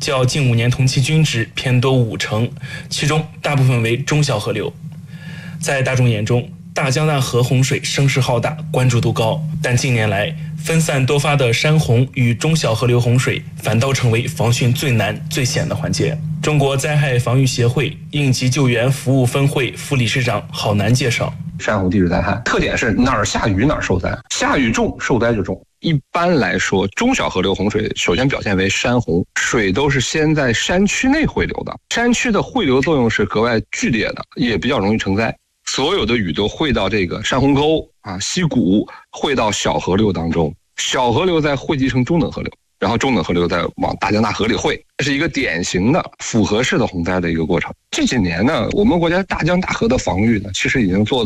较近5年同期均值偏多50%，其中大部分为中小河流。在大众眼中，大江大河洪水声势浩大，关注度高，但近年来分散多发的山洪与中小河流洪水反倒成为防汛最难最险的环节。中国灾害防御协会应急救援服务分会副理事长郝楠介绍， 山洪地质灾害特点是哪儿下雨哪儿受灾，下雨重受灾就重。一般来说，中小河流洪水首先表现为山洪，水都是先在山区内汇流的，山区的汇流作用是格外剧烈的，也比较容易成灾。所有的雨都汇到这个山洪沟溪谷，汇到小河流当中，小河流再汇集成中等河流，然后中等河流再往大江大河里汇，这是一个典型的复合式的洪灾的一个过程。这几年呢，我们国家大江大河的防御呢，其实已经做